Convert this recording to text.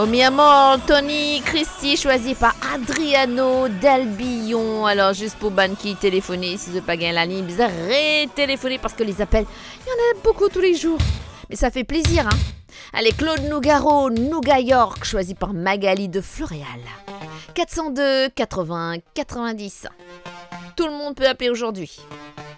Oh mi amor, Tony Christy, choisi par Adriano Dalbillon. Alors, juste pour ban qui téléphoner, si vous pas gagner la ligne, bizarre, téléphoner parce que les appels, il y en a beaucoup tous les jours. Mais ça fait plaisir, hein. Allez, Claude Nougaro, Nouga York, choisi par Magali de Floréal. 402 80 90. Tout le monde peut appeler aujourd'hui.